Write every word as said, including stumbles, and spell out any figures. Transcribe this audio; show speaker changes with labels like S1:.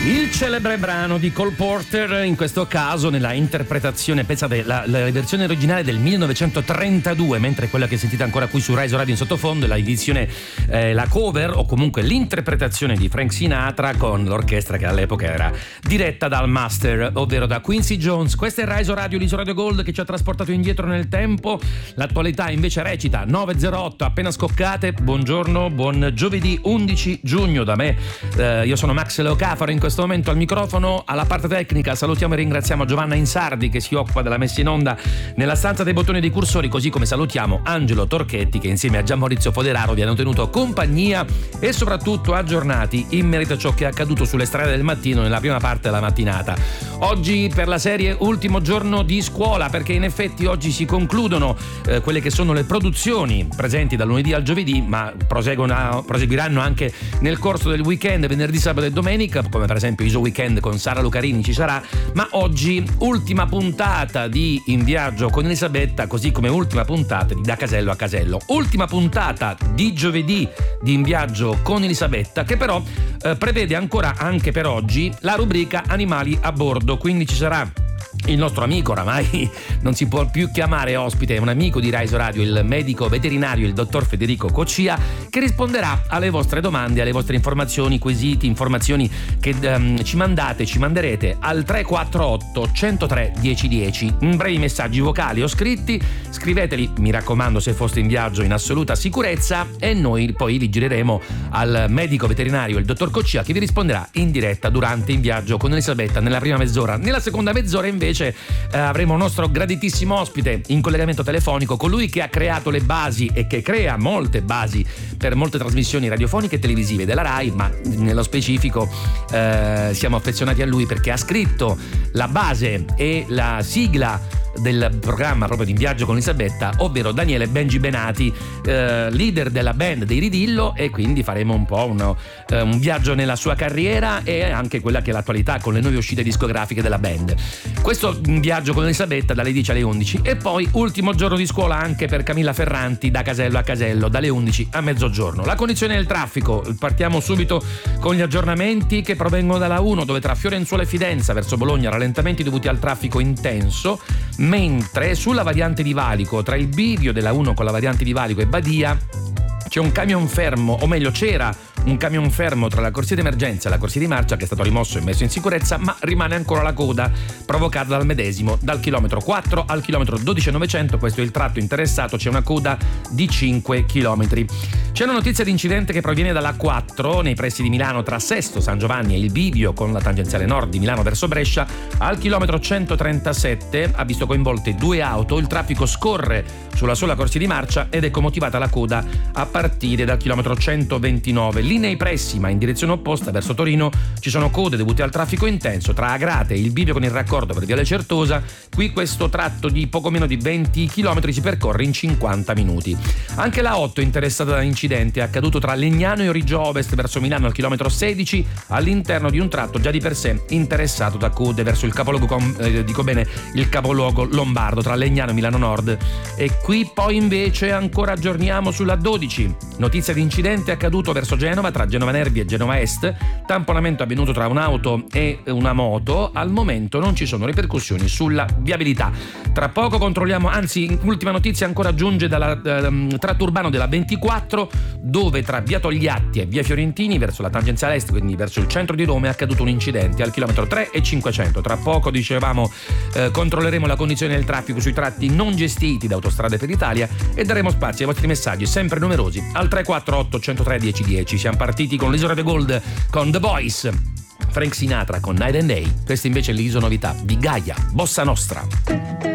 S1: Il celebre brano di Cole Porter, in questo caso nella interpretazione, pensate, la, la versione originale del millenovecentotrentadue, mentre quella che sentite ancora qui su Rai Radio in sottofondo è la edizione, eh, la cover o comunque l'interpretazione di Frank Sinatra con l'orchestra che all'epoca era diretta dal master, ovvero da Quincy Jones. Questa è Rai Radio, l'Isola Radio Gold che ci ha trasportato indietro nel tempo. L'attualità invece recita nove e zero otto appena scoccate. Buongiorno, buon giovedì undici giugno da me. Eh, io sono Max Leocafaro in questo momento al microfono. Alla parte tecnica salutiamo e ringraziamo Giovanna Insardi che si occupa della messa in onda nella stanza dei bottoni e dei cursori, così come salutiamo Angelo Torchetti che insieme a Gian Maurizio Foderaro vi hanno tenuto compagnia e soprattutto aggiornati in merito a ciò che è accaduto sulle strade del mattino nella prima parte della mattinata. Oggi per la serie ultimo giorno di scuola, perché in effetti oggi si concludono eh, quelle che sono le produzioni presenti dal lunedì al giovedì, ma proseguono, proseguiranno anche nel corso del weekend, venerdì, sabato e domenica, come per esempio Iso Weekend con Sara Lucarini ci sarà. Ma oggi ultima puntata di In Viaggio con Elisabetta, così come ultima puntata di Da Casello a Casello, ultima puntata di giovedì di In Viaggio con Elisabetta, che però eh, prevede ancora anche per oggi la rubrica Animali a bordo, quindi ci sarà il nostro amico, oramai non si può più chiamare ospite, è un amico di Rai Radio, il medico veterinario, il dottor Federico Coccia, che risponderà alle vostre domande, alle vostre informazioni, quesiti, informazioni che um, ci mandate, ci manderete al tre quattro otto uno zero tre uno zero uno zero, in brevi messaggi vocali o scritti. Scriveteli, mi raccomando, se foste in viaggio in assoluta sicurezza, e noi poi li gireremo al medico veterinario, il dottor Coccia, che vi risponderà in diretta durante In Viaggio con Elisabetta nella prima mezz'ora. Nella seconda mezz'ora invece eh, avremo un nostro graditissimo ospite in collegamento telefonico, colui che ha creato le basi e che crea molte basi per molte trasmissioni radiofoniche e televisive della Rai, ma nello specifico eh, siamo affezionati a lui perché ha scritto la base e la sigla del programma proprio di In Viaggio con Elisabetta, ovvero Daniele Benji Benati, eh, leader della band dei Ridillo, e quindi faremo un po' uno, eh, un viaggio nella sua carriera e anche quella che è l'attualità con le nuove uscite discografiche della band. Questo In Viaggio con Elisabetta dalle dieci alle undici, e poi ultimo giorno di scuola anche per Camilla Ferranti da Casello a Casello dalle undici a mezzogiorno. La condizione del traffico, partiamo subito con gli aggiornamenti che provengono dalla uno, dove tra Fiorenzuola e Fidenza verso Bologna rallentamenti dovuti al traffico intenso, mentre sulla variante di Valico, tra il bivio della uno con la variante di Valico e Badia, c'è un camion fermo, o meglio c'era un camion fermo tra la corsia d'emergenza e la corsia di marcia, che è stato rimosso e messo in sicurezza, ma rimane ancora la coda provocata dal medesimo dal chilometro quattro al chilometro dodici novecento. Questo è il tratto interessato, c'è una coda di cinque chilometri. C'è una notizia di incidente che proviene dalla quattro nei pressi di Milano tra Sesto San Giovanni e il bivio con la tangenziale nord di Milano verso Brescia. Al chilometro centotrentasette ha visto coinvolte due auto, il traffico scorre sulla sola corsia di marcia ed ecco motivata la coda a partire dal chilometro centoventinove. Lì nei pressi, ma in direzione opposta verso Torino, ci sono code dovute al traffico intenso tra Agrate e il bivio con il raccordo per Viale Certosa. Qui questo tratto di poco meno di venti chilometri si percorre in cinquanta minuti. Anche la otto è interessata da incidente, è accaduto tra Legnano e Origio Ovest verso Milano al chilometro sedici, all'interno di un tratto già di per sé interessato da code verso il capoluogo, eh, dico bene, il capoluogo lombardo tra Legnano e Milano Nord. E qui poi invece ancora aggiorniamo sulla dodici, notizia di incidente accaduto verso Genova tra Genova Nervi e Genova Est, tamponamento avvenuto tra un'auto e una moto. Al momento non ci sono ripercussioni sulla viabilità. Tra poco controlliamo, anzi ultima notizia ancora giunge dalla eh, tratto urbano della ventiquattro, dove tra via Togliatti e via Fiorentini verso la tangenziale est, quindi verso il centro di Roma, è accaduto un incidente al chilometro tre e cinquecento. Tra poco, dicevamo, eh, controlleremo la condizione del traffico sui tratti non gestiti da Autostrade per l'Italia e daremo spazio ai vostri messaggi sempre numerosi al tre quattro otto uno zero tre uno zero uno zero. Siamo partiti con l'Isola Radio Gold con The Voice, Frank Sinatra con Night and Day. Questa invece è l'Iso novità di Gaia, Bossa Nostra.